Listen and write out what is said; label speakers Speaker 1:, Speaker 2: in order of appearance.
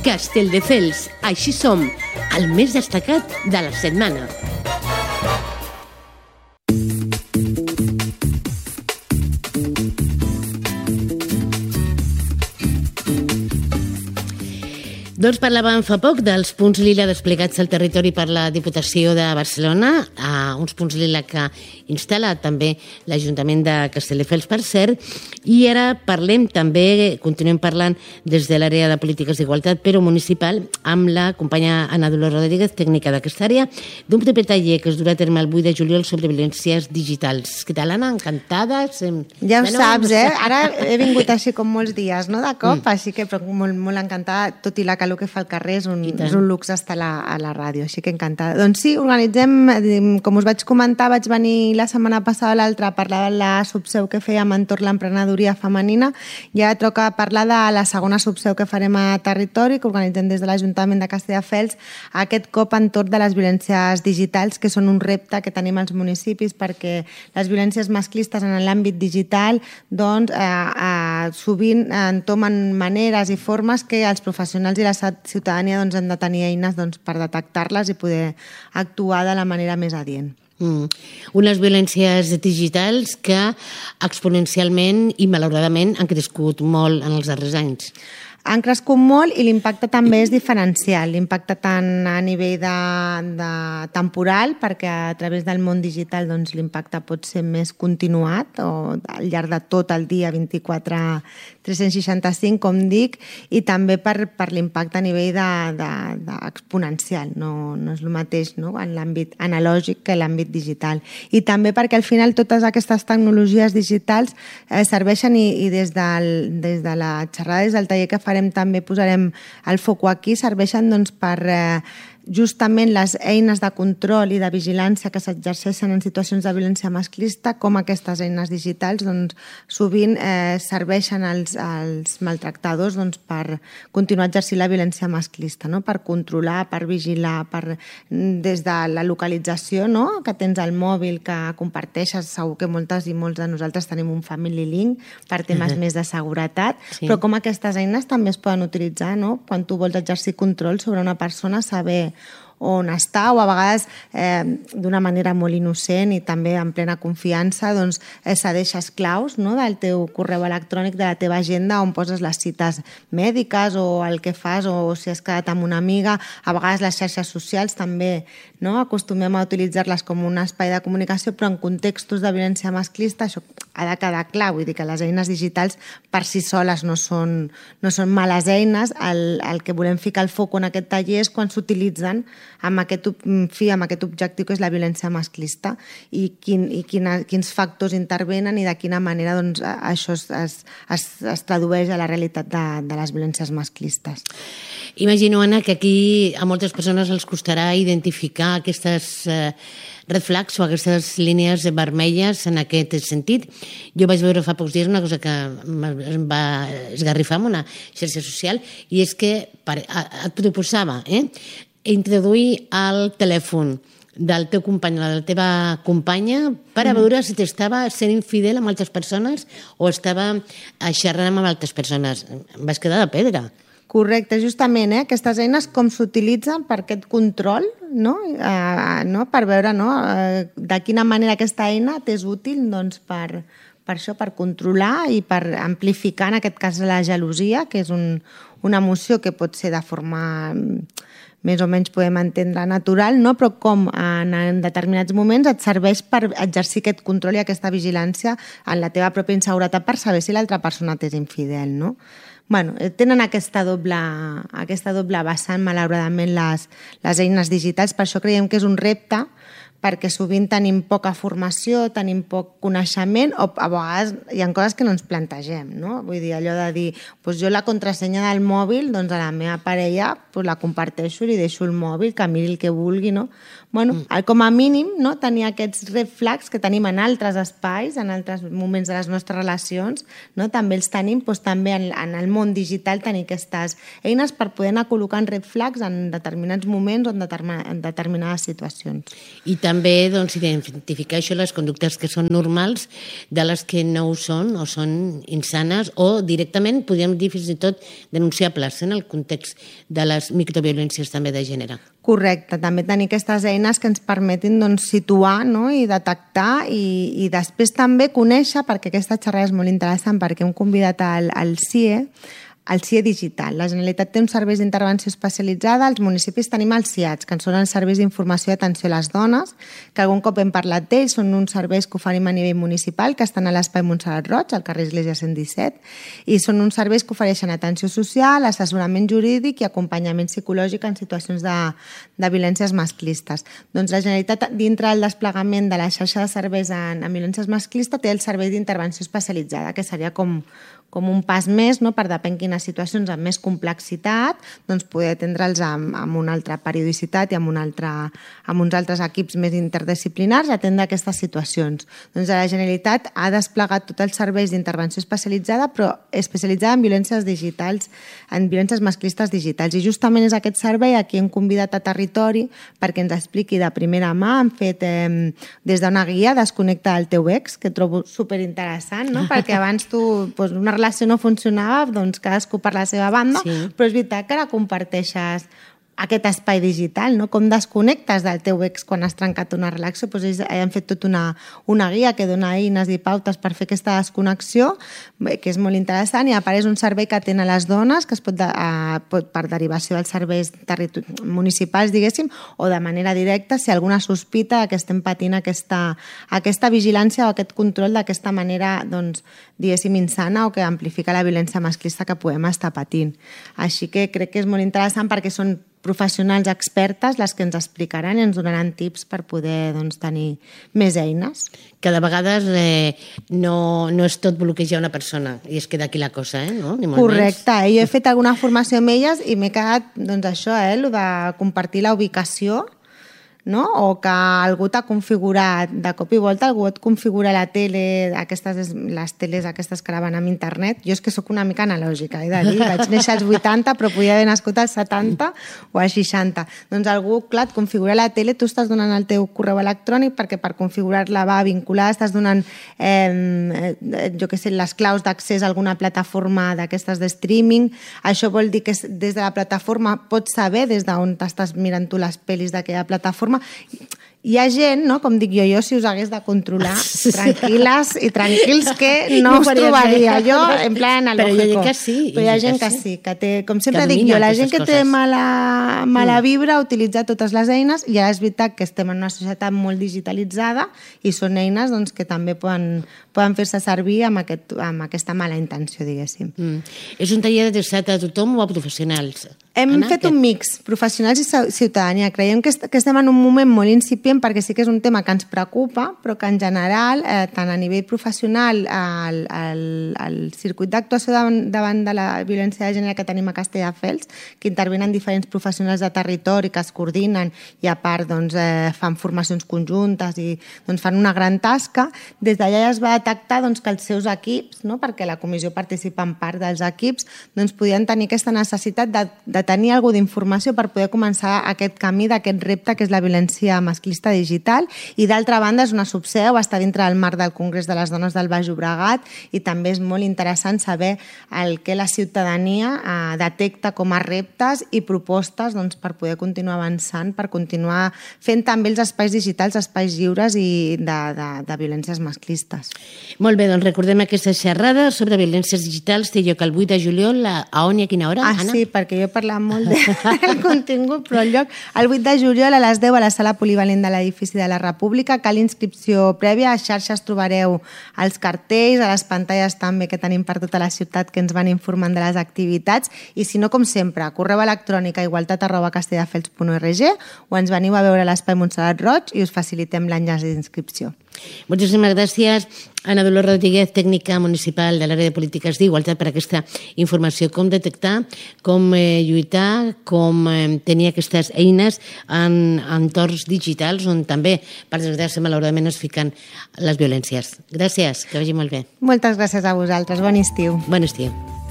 Speaker 1: Castelldefels, així som, el més destacat de la setmana. Doncs parlàvem fa poc dels punts lila desplegats al territori per la Diputació de Barcelona, uns punts lila que instal·la també l'Ajuntament de Castelldefels, per cert, i ara parlem també, continuem parlant des de l'àrea de polítiques d'igualtat, però municipal, amb la companya Ana Dolors Rodríguez, tècnica d'aquesta àrea, d'un proper taller que es durà a terme el 8 de juliol sobre violències digitals. Què tal, Anna? Encantada?
Speaker 2: Ja ho saps, eh? Ara he vingut així com molts dies, no?, de cop, així que molt encantada, tot i la calor que fa al carrer, és un luxe estar a la ràdio, així que encantada. Doncs sí, organitzem, com us vaig comentar, vaig venir la setmana passada o l'altra a parlar de la subseu que fèiem entorn l'emprenedoria femenina, i ara toca parlar de la segona subseu que farem a territori, que organitzem des de l'Ajuntament de Castelldefels, aquest cop entorn de les violències digitals, que són un repte que tenim als municipis, perquè les violències masclistes en l'àmbit digital doncs sovint entomen maneres i formes que els professionals i la ciutadania doncs, hem de tenir eines doncs, per detectar-les i poder actuar de la manera més adient.
Speaker 1: Unes violències digitals que exponencialment i malauradament han crescut molt en els darrers anys.
Speaker 2: Han crescut molt i l'impacte també és diferencial. L'impacte tant a nivell de temporal, perquè a través del món digital doncs, l'impacte pot ser més continuat o al llarg de tot el dia 24/365, com dic, i també per l'impacte a nivell exponencial. No és el mateix, no?, en l'àmbit analògic que l'àmbit digital. I també perquè al final totes aquestes tecnologies digitals serveixen i des de la xerrada, des del taller que farem també posarem el foc aquí, serveixen doncs, per justament les eines de control i de vigilància que s'exerceixen en situacions de violència masclista, com aquestes eines digitals doncs, sovint serveixen als maltractadors doncs, per continuar exercint la violència masclista, no? Per controlar, per vigilar, des de la localització, no?, que tens al mòbil, que comparteixes, segur que moltes i molts de nosaltres tenim un Family Link per temes més de seguretat, sí. Però com aquestes eines també es poden utilitzar, no?, quan tu vols exercir control sobre una persona, saber on està, o a vegades d'una manera molt innocent i també en plena confiança doncs cedeixes claus, no?, del teu correu electrònic, de la teva agenda, on poses les cites mèdiques o el que fas, o si has quedat amb una amiga. A vegades les xarxes socials també, no?, acostumem a utilitzar-les com un espai de comunicació, però en contextos de violència masclista això ha de quedar clar. Vull dir que les eines digitals per si soles no són males eines. El que volem ficar el foc en aquest taller és quan s'utilitzen amb aquest objectiu que és la violència masclista i quins factors intervenen i de quina manera doncs, això es tradueix a la realitat de les violències masclistes.
Speaker 1: Imagino, Anna, que aquí a moltes persones els costarà identificar aquestes red flags o aquestes línies vermelles en aquest sentit. Jo vaig veure fa pocs dies una cosa que em va esgarrifar en una xarxa social, i és que et proposava introduir el telèfon del teu company o de la teva companya per a veure si t'estava sent infidel amb altres persones o estava xerrant amb altres persones. Em vas quedar de pedra.
Speaker 2: Correcte, justament, aquestes eines com s'utilitzen per aquest control, no? Per veure de quina manera aquesta eina t'és útil doncs, per això, per controlar i per amplificar, en aquest cas, la gelosia, que és una emoció que pot ser de forma més o menys podem entendre natural, no? Però com en determinats moments et serveix per exercir aquest control i aquesta vigilància en la teva pròpia inseguretat per saber si l'altra persona t'és infidel, no? Bueno, tenen aquesta doble vessant, malauradament, les eines digitals. Per això creiem que és un repte, perquè sovint tenim poca formació, tenim poc coneixement, o a vegades hi ha coses que no ens plantegem, no? Vull dir, allò de dir, doncs jo la contrasenya del mòbil, doncs a la meva parella la comparteixo i li deixo el mòbil, que miri el que vulgui, no? Bueno, com a mínim, no, tenir aquests red flags que tenim en altres espais, en altres moments de les nostres relacions, no? També els tenim, doncs també en el món digital tenir aquestes eines per poder anar col·locant red flags en determinats moments o en determinades situacions.
Speaker 1: I també també identificar això, les conductes que són normals de les que no ho són o són insanes o directament, podríem dir fins i tot denunciables en el context de les microviolències també de gènere.
Speaker 2: Correcte, també tenir aquestes eines que ens permetin situar, no? I detectar i després també conèixer, perquè aquesta xerrada és molt interessant, perquè hem convidat al CIE digital. La Generalitat té un serveis d'intervenció especialitzada, als municipis tenim els CIATs, que són els serveis d'informació i atenció a les dones, que algun cop hem parlat d'ells, són uns serveis que oferim a nivell municipal, que estan a l'Espai Montserrat Roig, al carrer Església 117, i són uns serveis que ofereixen atenció social, assessorament jurídic i acompanyament psicològic en situacions de violències masclistes. Doncs la Generalitat, dintre del desplegament de la xarxa de serveis en violències masclistes, té el servei d'intervenció especialitzada, que seria com un pas més, no? Per depèn quines situacions amb més complexitat, doncs poder atendre'ls amb una altra periodicitat i amb uns altres equips més interdisciplinars a atendre aquestes situacions. Doncs la Generalitat ha desplegat tots els serveis d'intervenció especialitzada, però especialitzada en violències digitals, en violències masclistes digitals. I justament és aquest servei a qui hem convidat a territori perquè ens expliqui de primera mà. Han fet des d'una guia Desconnecta del teu ex, que trobo superinteressant, no? Perquè abans una relació no funcionava, doncs cadascú per la seva banda, sí. Però és veritat que ara comparteixes aquest espai digital, no? Com desconnectes del teu ex quan has trencat una relació. Doncs ells han fet tota una guia que dona eines i pautes per fer aquesta desconnexió, que és molt interessant, i apareix un servei que atén a les dones, que es pot per derivació dels serveis municipals, diguéssim, o de manera directa, si alguna sospita que estem patint aquesta vigilància o aquest control d'aquesta manera, doncs, diguéssim, insana o que amplifica la violència masclista que podem estar patint. Així que crec que és molt interessant perquè són professionals expertes les que ens explicaran i ens donaran tips per poder tenir més eines.
Speaker 1: Que de vegades no és tot bloquejar una persona i es queda aquí la cosa, no? Ni molt
Speaker 2: correcte, jo he fet alguna formació amb elles i m'he quedat, això, el de compartir la ubicació, no? O que algú t'ha configurat, de cop i volta algú et configura la tele, les teles aquestes que graven amb internet. Jo és que sóc una mica analògica, he de dir, vaig néixer als 80 però podia haver nascut als 70 o als 60. Doncs algú, clar, et configura la tele, tu estàs donant el teu correu electrònic perquè per configurar-la va vinculada, estàs donant les claus d'accés a alguna plataforma d'aquestes de streaming. Això vol dir que des de la plataforma pots saber des d'on t'estàs mirant tu les pel·lis d'aquella plataforma. Hi ha gent, no? Com dic jo, si us hagués de controlar, tranquil·les i tranquils que no us trobaria. Jo, en plan analògico.
Speaker 1: Però hi ha gent que sí.
Speaker 2: Però hi ha gent que sí. Que té, com sempre dic jo, la gent que té mala vibra utilitza totes les eines, i ja és veritat que estem en una societat molt digitalitzada i són eines que també poden fer-se servir amb aquesta mala intenció, diguéssim.
Speaker 1: És un taller adreçat a tothom o a professionals?
Speaker 2: Hem fet un mix, professionals i ciutadania. Creiem que estem en un moment molt incipient perquè sí que és un tema que ens preocupa, però que en general, tant a nivell professional, el circuit d'actuació davant de la violència de gènere que tenim a Castelldefels, que intervenen diferents professionals de territori que es coordinen i a part fan formacions conjuntes i fan una gran tasca, des d'allà ja es va detectar que els seus equips, perquè la comissió participa en part dels equips, podien tenir aquesta necessitat de tenir alguna d'informació per poder començar aquest camí d'aquest repte que és la violència masclista digital, i d'altra banda és una subseu, està dintre del marc del Congrés de les Dones del Baix Llobregat, i també és molt interessant saber el que la ciutadania detecta com a reptes i propostes per poder continuar avançant, per continuar fent també els espais digitals espais lliures i de violències masclistes.
Speaker 1: Molt bé, doncs recordem aquesta xerrada sobre violències digitals, té lloc el 8 de juliol, a on i a quina hora, Anna?
Speaker 2: Sí, perquè jo he parlat molt del contingut, però el lloc, el 8 de juliol a les 10 a la sala polivalent de l'edifici de la República. Cal inscripció prèvia, a xarxes trobareu els cartells, a les pantalles també que tenim per tota la ciutat que ens van informant de les activitats, i si no, com sempre, correu electrònic a igualtat@castelldefels.org o ens veniu a veure a l'Espai Montserrat Roig i us facilitem l'enllaç d'inscripció.
Speaker 1: Moltíssimes gràcies, Ana Dolors Rodríguez, tècnica municipal de l'àrea de polítiques d'igualtat, per aquesta informació, com detectar, com lluitar, com tenir aquestes eines en entorns digitals on també, per desgràcia, malauradament es fiquen les violències. Gràcies, que vagi molt bé.
Speaker 2: Moltes gràcies a vosaltres, bon estiu.
Speaker 1: Bon estiu.